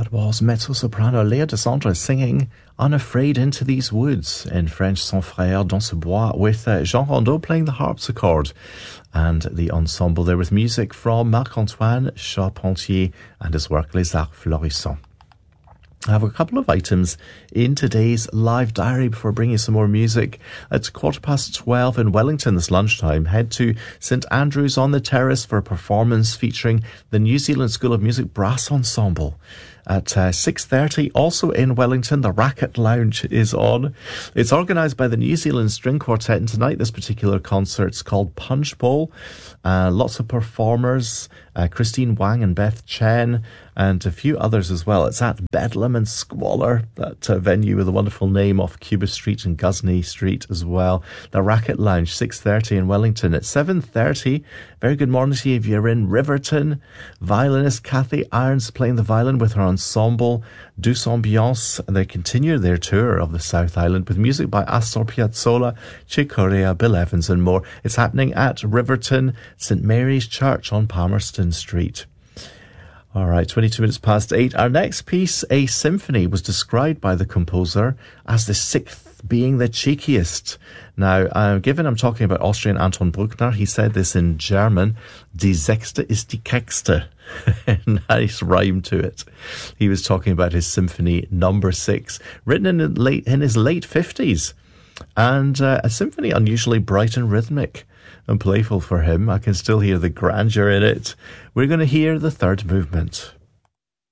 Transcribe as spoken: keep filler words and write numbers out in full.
That was mezzo-soprano Léa Desandre singing Unafraid Into These Woods, in French Son Frère dans ce bois, with uh, Jean Rondeau playing the harpsichord, and the ensemble there with music from Marc-Antoine Charpentier and his work Les Arts Florissants. I have a couple of items in today's live diary before bringing you some more music. At quarter past twelve in Wellington this lunchtime, head to St Andrews on the Terrace for a performance featuring the New Zealand School of Music Brass Ensemble. At uh, six thirty, also in Wellington, the Racket Lounge is on. It's organised by the New Zealand String Quartet, and tonight this particular concert's called Punch Bowl. Uh, lots of performers, uh, Christine Wang and Beth Chen, and a few others as well. It's at Bedlam and Squalor, that uh, venue with a wonderful name off Cuba Street and Gusney Street as well. The Racket Lounge, six thirty in Wellington. At seven thirty, very good morning to you if you're in Riverton. Violinist Kathy Irons playing the violin with her ensemble Douce Ambiance, and they continue their tour of the South Island with music by Astor Piazzolla, Chick Corea, Bill Evans and more. It's happening at Riverton St Mary's Church on Palmerston Street. All right, twenty-two minutes past eight. Our next piece, A Symphony, was described by the composer as the sixth being the cheekiest. Now, uh, given I'm talking about Austrian Anton Bruckner, he said this in German, Die Sechste ist die Kekste. Nice rhyme to it. He was talking about his symphony number six, written in, late, in his late fifties. And uh, a symphony unusually bright and rhythmic and playful for him. I can still hear the grandeur in it. We're going to hear the third movement.